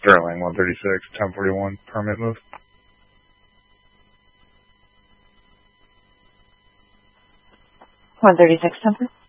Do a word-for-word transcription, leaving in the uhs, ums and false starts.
Sterling, one thirty-six, ten forty-one, permit move. one thirty-six, temper.